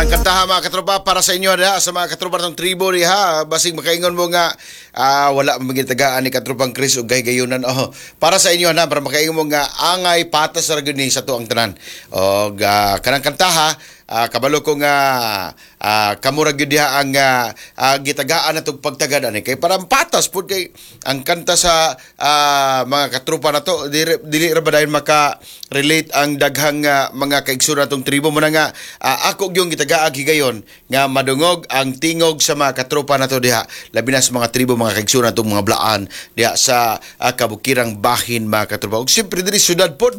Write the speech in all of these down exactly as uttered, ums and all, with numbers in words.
Karang kantaha mga katropa para sa inyo ha, sa mga katropa ng tribo ri ha. Basig makaingon mo nga uh, wala maging tagaan ni katropang Chris o gay-gayunan. Oh, para sa inyo na para makaingon mo nga angay patas ra gyud ni sa tuang tanan. Og uh, karang kantaha uh, kabalo ko nga uh, kamura gyud diha ang uh, uh, gitagaan natong pagtagad ani kay para patas pud kay ang kanta sa uh, mga katropa nato dili, dili ra ba dayon maka relate ang daghang uh, mga kaigsoon natong tribo mo na nga uh, ako gyung gitagaag higayon nga madungog ang tingog sa mga katropa nato diha labi na sa mga tribo mga kaigsoon natong mga blaan diha sa uh, kabukirang bahin mga katropa ug siyempre diri syudad pod.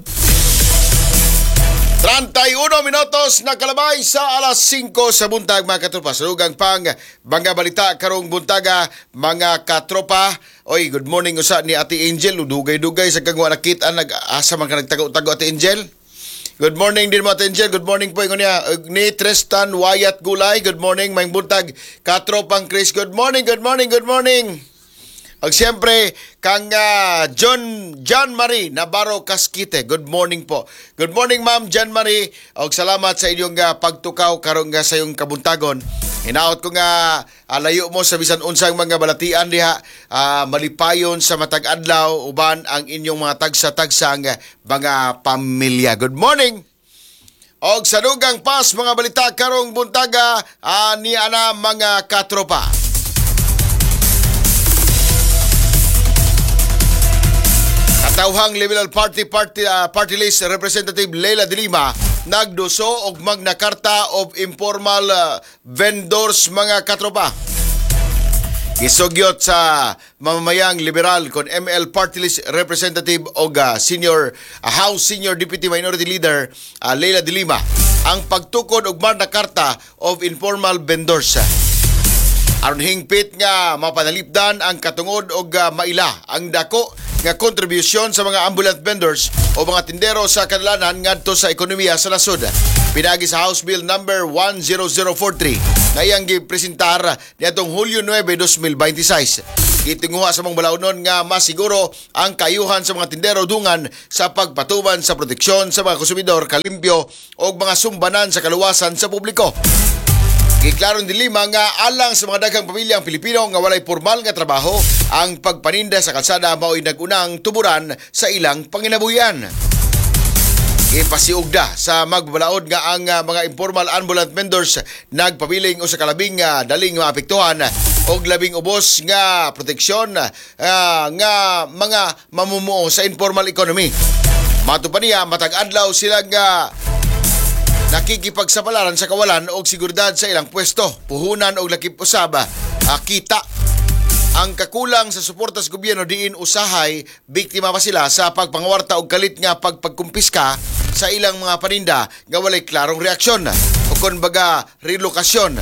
thirty-one minutos na kalabay sa alas singko sa buntag mga katropa. Salugang pang bangga balita karong buntaga mga katropa. Oy, good morning usa ni Ate Angel. Dugay-dugay sa kang wala nakita nag-asa man ka nagtago-tago Ate Angel. Good morning din mo Ate Angel. Good morning po ingon niya ni Tristan Wyatt Gulay. Good morning may buntag katropang Chris. Good morning, good morning, good morning. Ag siyempre, kang uh, John John Marie Navarro Casquite. Good morning po. Good morning, Ma'am John Marie. Og salamat sa inyong uh, pagtukaw karong uh, sa iyong kabuntagon. Hinaot ko nga uh, layo mo sa bisan unsang mga balatian diha, uh, malipayon sa matag adlaw uban ang inyong mga tagsa-tagsang uh, mga pamilya. Good morning. Og sa dugang pas mga balita karong buntaga uh, ni ana mga katropa. Katauhang Liberal Party Party uh, Party List Representative Leila de Lima nagduso og Magna Carta of Informal uh, Vendors mga katropa. Gisugyot sa mamamayang liberal kon M L Party List Representative og uh, Senior uh, House Senior Deputy Minority Leader uh, Leila de Lima ang pagtukod og Magna Carta of Informal Vendors. Aron hingpit nga mapanalipdan ang katungod og uh, maila ang dako nga kontribusyon sa mga ambulant vendors o mga tindero sa kanalanan ngadto sa ekonomiya sa nasod. Pinagi sa House Bill number one zero zero four three na iyang gipresentar niadtong Hulyo nine, twenty twenty-six. Gitinguha sa mga balaunon nga masiguro ang kayuhan sa mga tindero dungan sa pagpatuman sa proteksyon sa mga konsumidor, kalimpyo o mga sumbanan sa kaluwasan sa publiko. Giklaron di Lima nga alang sa mga daghang pamilyang Pilipino nga walay formal nga trabaho ang pagpaninda sa kalsada mao'y nagunang tuburan sa ilang panginabuhian. Ipasiugda sa magbalaod nga ang uh, mga informal ambulant vendors nagpabiling o sa kalabing uh, daling maapektuhan og labing ubos nga proteksyon uh, nga mga mamumuo sa informal economy. Matupan niya matag adlaw sila nga nakikipagsapalaran sa kawalan o seguridad sa ilang pwesto, puhunan o lakip usab, uh, kita. Ang kakulang sa suporta sa gobyerno diin usahay, biktima pa sila sa pagpangawarta og kalit nga pagpagkumpiska sa ilang mga paninda nga walay klarong reaksyon o kon baga relokasyon.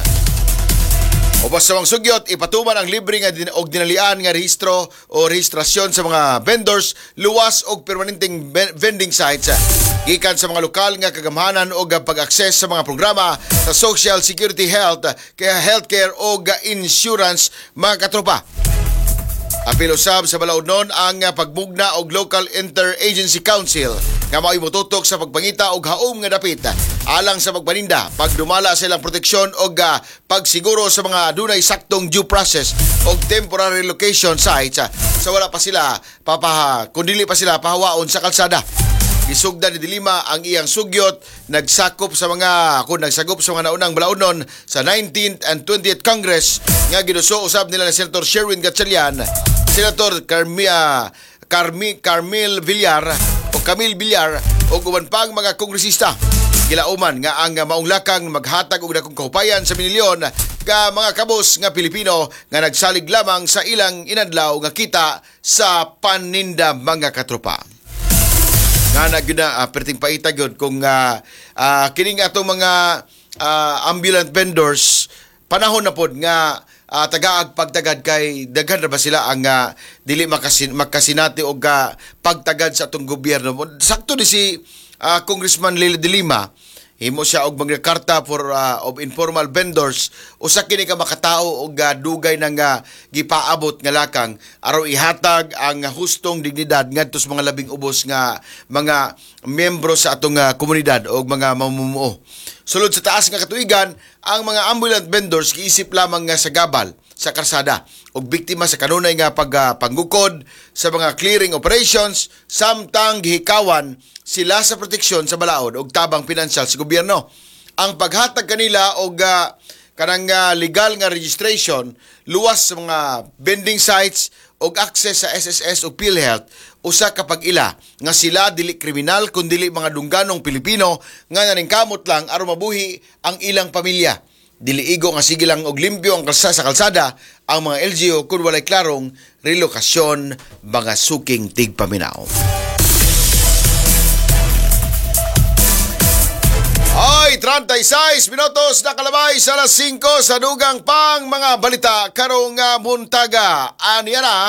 O basta mga sugyot, ipatuman ang libre nga din, og dinalian nga rehistro o rehistrasyon sa mga vendors, luwas og permanenteng vending sites gikan sa mga lokal nga kagamhanan o pag-access sa mga programa sa Social Security Health, kaya healthcare o insurance mga katropa. Apil usab sa balaod nun ang pagbugna og Local Interagency Council nga mao'y motutok sa pagpangita og haom nga dapit alang sa pagpaninda, pagdumala sa ilang proteksyon og uh, pagsiguro sa mga dunay saktong due process og temporary location sites sa wala pa sila papaha kundili pa sila pahawaon sa kalsada. Isugda ni Dilima ang iyang sugyot nagsakop sa mga kung nagsagop sa mga naunang balaodnon sa nineteenth and twentieth Congress nga ginuso usab nila ni Senator Sherwin Gatchalian, Senator Carmia Carmi Carmel Villar o Camille Villar o uban pang mga kongresista. Gilauman nga ang maong lakang maghatag og dakong kahupayan sa minilyon ka mga kabos nga Pilipino nga nagsalig lamang sa ilang inadlaw nga kita sa paninda mga katropa. Nga nagyuna uh, perting paitag yun kung uh, uh, kining atong mga uh, ambulant vendors panahon na pod nga uh, tagaag pagtagad kay daghan ra ba sila ang uh, dili makasin makasinati og uh, pagtagad sa atong gobyerno. Sakto ni si uh, Congressman Leila de Lima himo siya og mga karta for uh, of informal vendors usa kini ka makatao og uh, dugay nang uh, gipaabot nga lakang aron ihatag ang hustong dignidad ngadto sa mga labing ubos nga mga membro sa atong uh, komunidad og mga mamumuo. Sulod sa taas nga katuigan, ang mga ambulant vendors giisip lamang nga sa gabal sa karsada ug biktima sa kanunay nga pagpanggukod sa mga clearing operations samtang gihikawan sila sa proteksyon sa balaod ug tabang pinansyal sa gobyerno. Ang paghatag kanila og uh, kanang uh, legal nga registration, luwas sa mga vending sites og access sa S S S o PhilHealth, usa ka pag-ila nga sila dili kriminal kun dili mga dungganong Pilipino nga naningkamot lang aron mabuhi ang ilang pamilya. Dili igo nga sige lang og limpyo ang kalsada sa kalsada ang mga L G U kun walay klarong relokasyon mga suking tigpaminaw. Ay, thirty-six minutos na kalabay sa alas singko sa dugang pang mga balita karong uh, muntaga. Aniya na,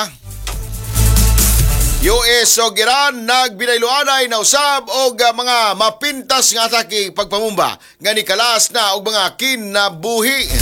U S o Iran nagbinayloanay na usab og uh, mga mapintas nga atake pagpamumba nga nikalas na og mga kinabuhi.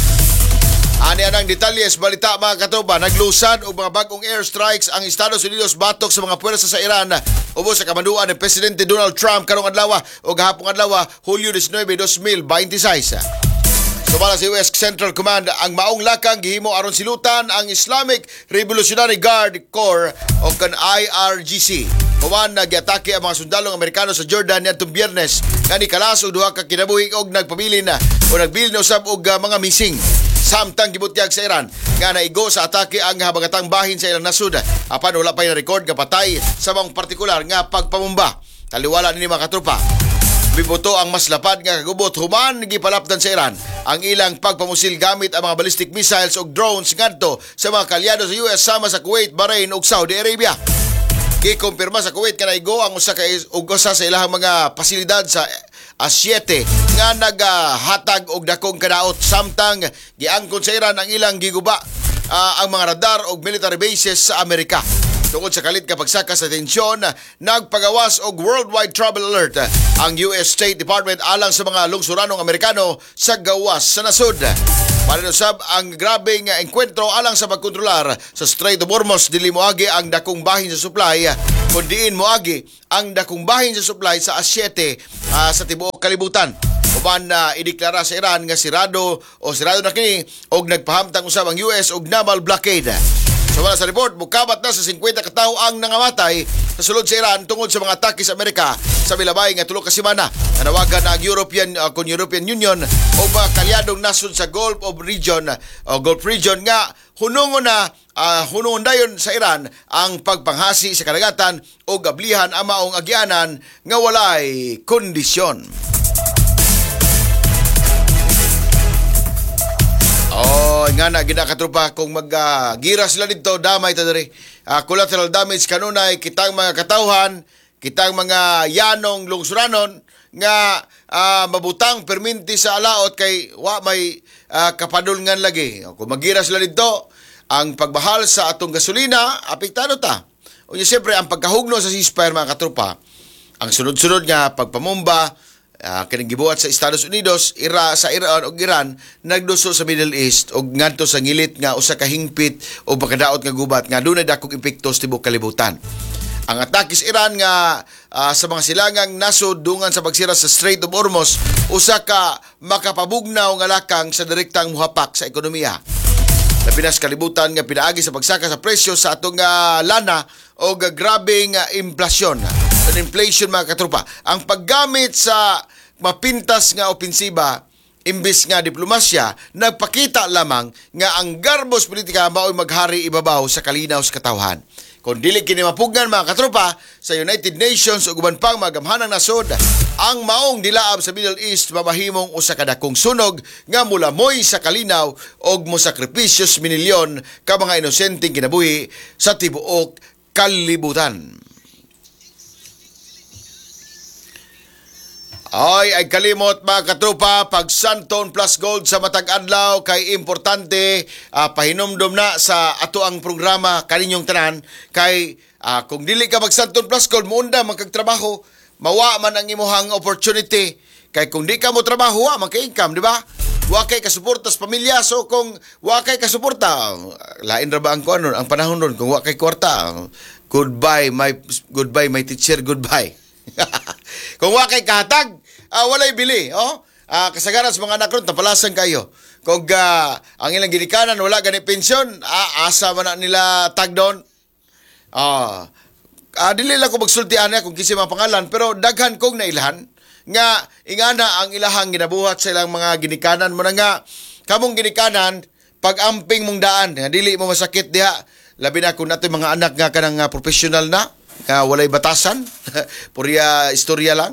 Aniya nang detalyes balita mga katropa. Naglusan og mga bagong airstrikes ang Estados Unidos batok sa mga puwersa sa Iran ubos sa kamanduan ni Presidente Donald Trump karong adlaw o gahapon adlaw Hulyo nineteen, twenty twenty-six. Sumala sa U S Central Command ang maong lakang gihimo aron silutan ang Islamic Revolutionary Guard Corps o kan I R G C. Human nag-atake ang mga sundalong Amerikano sa Jordan niadtong Biyernes nga nikalas og duha ka kinabuhi og nagpabilin na o nagbilin na usab og uh, mga missing. Samtang gibutyag sa Iran nga naigo sa atake ang habagatang bahin sa ilang nasud apan wala pa na-record nga patay sa mga partikular nga pagpamumba. Taliwala ni mga katropa, bibuto ang mas lapad nga kagubot human gipalapdan sa Iran ang ilang pagpamusil gamit ang mga ballistic missiles o drones ngadto sa mga kalyado sa U S sama sa Kuwait, Bahrain ug Saudi Arabia. Gikumpirma sa Kuwait nga naigo ang usa ka ug usa sa ilahang mga pasilidad sa A siete nga nagahatag og dakong kadaot samtang giangkon sa Iran ang ilang giguba uh, ang mga radar og military bases sa Amerika. Tungod sa kalit ka pagsaka sa tensyon, nagpagawas og worldwide travel alert ang U S State Department alang sa mga lungsuranong Amerikano sa gawas sa nasud. Marinusab ang grabeng engkwentro alang sa pagkontrolar sa Strait of Hormuz, dili moagi ang dakong bahin sa supply kundiin moagi ang dakong bahin sa supply sa A siete uh, sa tibuok kalibutan. Uban na uh, ideklara sa Iran nga sirado o sirado na kini og nagpahamtang usab ang U S og naval blockade. So wala sa report, mukabat na sa fifty katao ang nangamatay sa sulod sa Iran tungod sa mga atake sa Amerika sa milabay nga tulo ka semana. Nanawagan na ang European uh, kun European Union o mga kalyadong nasod sa Gulf of Region o Gulf Region nga hunungon na uh, hunungon dayon sa Iran ang pagpanghasi sa kadagatan o gablihan ang maong agyanan nga walay kondisyon. Oh, nga na ginakatropa kung mag-gira uh, sila dito, damay ta diri. Uh, collateral damage kanunay kitang mga katawhan, kitang mga yanong lungsuranon nga uh, mabutang perminti sa alaot kay wa may uh, kapadulngan lagi. Kung mag-gira sila dito, ang pagbahal sa atong gasolina apektado ta. Unya siyempre ang pagkahugno sa ceasefire mga katropa, ang sunod-sunod nga pagpamumba Uh, kining gibuhat sa Estados Unidos ira sa Iran ug Iran nagduso sa Middle East ug ngadto sa ngilit nga usa ka hingpit o pagkadaot nga gubat nga dunay dakong epekto sa tibuok kalibutan. Ang atake sa Iran nga uh, sa mga silangang nasod dungan sa pagsira sa Strait of Hormuz usa ka makapabugnaw nga lakang sa direktang muhapak sa ekonomiya. Lapinas kalibutan nga pinaagi sa pagsaka sa presyo sa atong uh, lana o uh, grabeng uh, inflasyon. Sa inflation mga katropa, ang paggamit sa mapintas nga opensiba imbis nga diplomasya, nagpakita lamang nga ang garbos politika mao'y maghari ibabaw sa kalinaw sa katawhan. Kung dili kini mapugnan mga katropa sa United Nations o guban pang magamhanang nasod, ang maong dilaab sa Middle East mamahimong usa ka dakong sunog nga mulamoy sa kalinaw og mosakripisyos minilyon ka mga inosenteng kinabuhi sa tibuok kalibutan. Ay, ay kalimot mga katropa, pag Santon Plus Gold sa matag adlaw kay importante uh, pahinumdom na sa ato ang programa kaninyong tanan kay uh, kung dili ka mag Santon Plus Gold muunda magkagtrabaho, mawa man ang imuhang opportunity kay kung di ka mo trabaho wa man kay income, di ba? Wa kay kasuporta sa pamilya, so kung wa kay kasuporta, lain ra ba ang kuno ang panahon ron kung wa kay kwarta, goodbye my goodbye my teacher, goodbye. Kung wa kay kahatag, uh, walay bili, oh. ah, kasagaran sa mga anak ron, tapalasan kayo. Kung ah, ang ilang ginikanan, wala gani pensyon, ah, asa man na nila tag doon. Ah, ah, dili lang ko magsultian niya kung kisi mga pangalan, pero daghan kong nailahan nga ingana ang ilahang ginabuhat sa ilang mga ginikanan mo na nga kamong ginikanan pag amping mong daan nga dili mo masakit diha, labi na kung nato mga anak nga kanang uh, professional na nga walay batasan purya istorya lang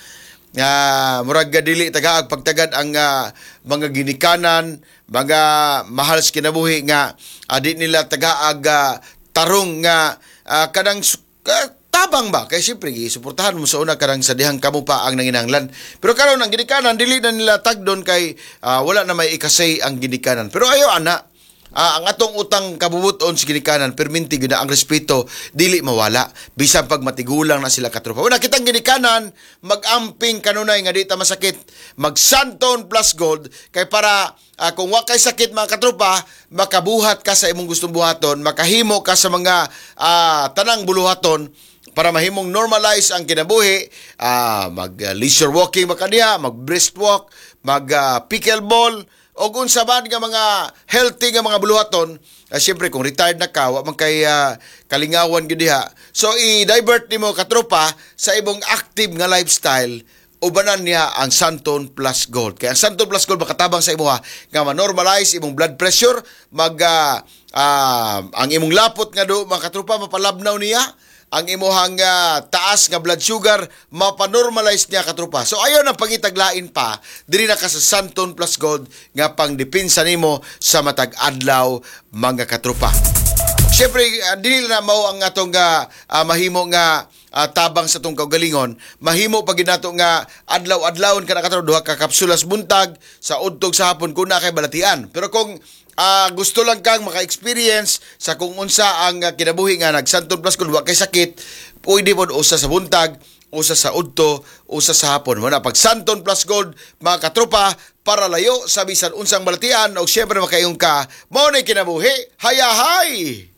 nga murag dili tagaag pagtagad ang uh, mga ginikanan, mga mahal sa kinabuhi nga adi nila tagaag uh, tarong nga uh, kanang uh, tabang ba kay siyempre suportahan mo sa una karang sa dihang kamo pa ang nanginahanglan, pero karon ang ginikanan dili na nila tagdon kay uh, wala na may ikasay ang ginikanan. Pero ayo ana, uh, ang atong utang kabubuton sa ginikanan perminti gyud na ang respeto dili mawala bisan pag matigulang na sila katropa. Una kitang ginikanan magamping kanunay nga di ta masakit, mag Santon Plus Gold kay para uh, kung wa kay sakit mga katropa, makabuhat ka sa imong gustong buhaton, makahimo ka sa mga uh, tanang buluhaton para mahimong normalize ang kinabuhi, uh, mag uh, leisure walking makaniya, mag brisk walk, mag uh, pickleball, o kung saban nga mga healthy nga mga buluhaton. Uh, Siyempre kung retired na ka, wa man kay uh, kalingawan gyud diha. So i-divert nimo katropa sa ibong active nga lifestyle, ubanan niya ang Santon Plus Gold. Kaya ang Santon Plus Gold makatabang sa imo ha, nga ma-normalize imong blood pressure, mag uh, uh, ang imong lapot nga do mga katropa mapalabnaw niya, ang imuhang uh, taas nga blood sugar mapanormalize niya katropa. So ayaw na pangitaglain pa diri na ka sa Santon Plus Gold nga pang depensa nimo sa matag adlaw mga katropa. Siyempre uh, dili na mao ang atong uh, uh, mahimo nga uh, tabang sa tong kaugalingon, mahimo pag ginato nga adlaw-adlawon ka na katropa duha ka kapsulas buntag sa udtog sa hapon kun na kay balatian. Pero kung Uh, gusto lang kang maka-experience sa kung unsa ang uh, kinabuhi nga nag Santon Plus Gold wa kay sakit, pwede mo usa sa buntag, usa sa udto, usa sa hapon. Muna pag Santon Plus Gold mga katropa para layo sa bisan unsang balatian o syempre makayong ka mao nay kinabuhi. Hayahay!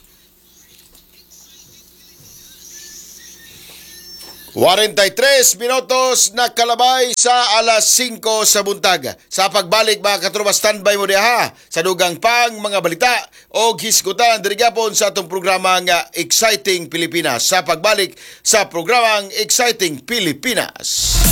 forty-three minutos na kalabay sa alas singko sa buntag. Sa pagbalik mga katropa, standby mo diha sa dugang pang mga balita o hisgutan diri gyapon sa atong programa nga Exciting Pilipinas. Sa pagbalik sa programang Exciting Pilipinas.